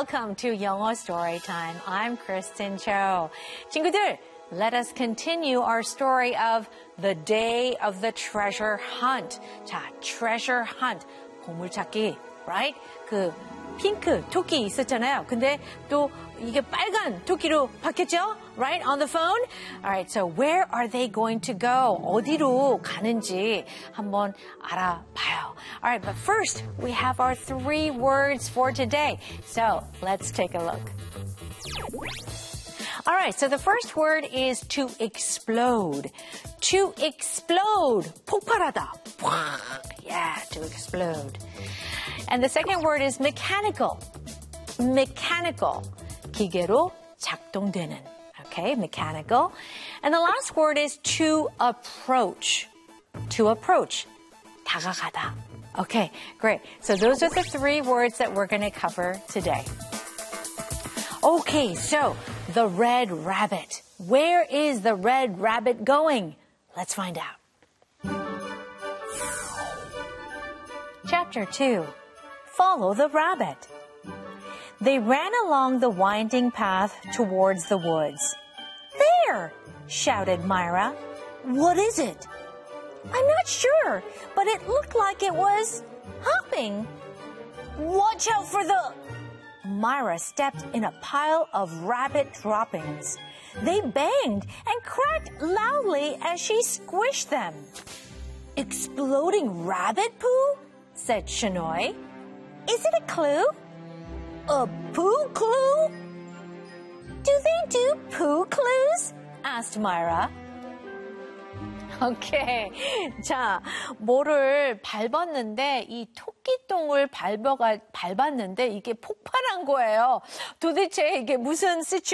welcome to 영어 Story Time. I'm Kristen Cho. 친구들, let us continue our story of the day of the treasure hunt. 자, treasure hunt, 보물찾기, right? 그 핑크 토끼 있었잖아요. 근데 또 이게 빨간 토끼로 바뀌었죠? Right? On the phone? Alright, so where are they going to go? 어디로 가는지 한번 알아봐요. Alright, but first we have our 3 words for today. So let's take a look. Alright, so the first word is to explode. To explode. 폭발하다. Yeah, to explode. And the second word is mechanical. Mechanical. 기계로 작동되는. Okay, mechanical. And the last word is to approach. To approach. 다가가다. Okay, great. So those are the 3 words that we're going to cover today. Okay, so the red rabbit. Where is the red rabbit going? Let's find out. Chapter 2. Follow the rabbit. They ran along the winding path towards the woods. There! Shouted Myra. What is it? I'm not sure, but it looked like it was hopping. Watch out for the... Myra stepped in a pile of rabbit droppings. They banged and cracked loudly as she squished them. Exploding rabbit poo? Said Shanoy. Is it a clue? A poo clue? Do they do poo clues? Asked Myra. 오케이. 자, 뭐를 밟았는데 이 토끼똥을 밟았는데 이게 폭발한 거예요. 도대체 이게 무슨